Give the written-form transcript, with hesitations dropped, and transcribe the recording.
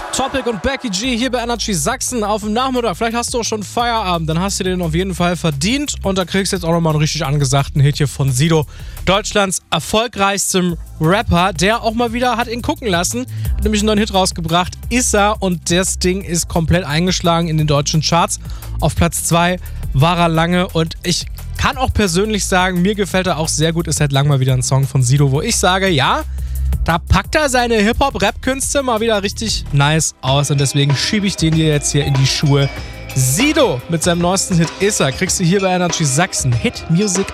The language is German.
Topic und Becky G hier bei Energy Sachsen auf dem Nachmittag. Vielleicht hast du auch schon Feierabend, dann hast du den auf jeden Fall verdient. Und da kriegst du jetzt auch nochmal einen richtig angesagten Hit hier von Sido, Deutschlands erfolgreichstem Rapper, der auch mal wieder hat ihn gucken lassen. Hat nämlich einen neuen Hit rausgebracht, Issa, und das Ding ist komplett eingeschlagen in den deutschen Charts. Auf Platz 2 war er lange und ich kann auch persönlich sagen, mir gefällt er auch sehr gut. Ist seit langem mal wieder ein Song von Sido, wo ich sage, ja, da packt er seine Hip-Hop-Rap-Künste mal wieder richtig nice aus und deswegen schiebe ich den dir jetzt hier in die Schuhe. Sido mit seinem neuesten Hit Issa kriegst du hier bei Energy Sachsen. Hit Music